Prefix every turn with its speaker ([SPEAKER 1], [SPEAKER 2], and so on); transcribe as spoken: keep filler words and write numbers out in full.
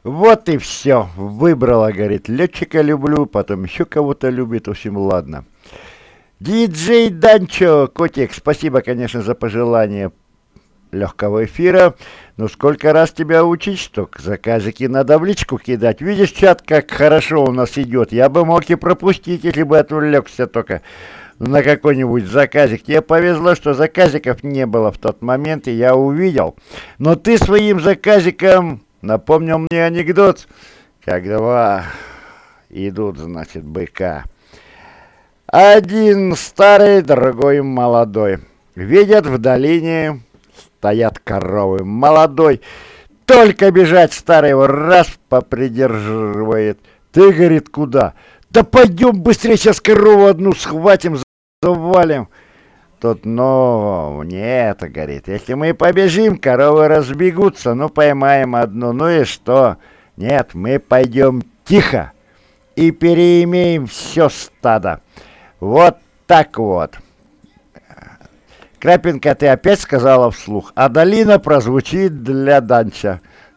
[SPEAKER 1] Вот и все. Выбрала, говорит, летчика люблю, потом еще кого-то любит. В общем, ладно. Диджей Данчо, котик, спасибо, конечно, за пожелание легкого эфира. Но сколько раз тебя учить, что заказики надо в личку кидать. Видишь, чат, как хорошо у нас идет. Я бы мог и пропустить, если бы отвлекся только на какой-нибудь заказик. Тебе повезло, что заказиков не было в тот момент, и я увидел. Но ты своим заказиком напомнил мне анекдот, как два идут, значит, быка. Один старый, другой молодой. Видят в долине стоят коровы. Молодой только бежать, старый его раз попридерживает. Ты, говорит, куда? Да пойдем быстрее, сейчас корову одну схватим, завалим. Тут, ну, нет, говорит, если мы побежим, коровы разбегутся, ну, поймаем одну, ну и что? Нет, мы пойдем тихо и переимеем все стадо. Вот так вот. Крапинка, ты опять сказала вслух, а долина прозвучит для Данча.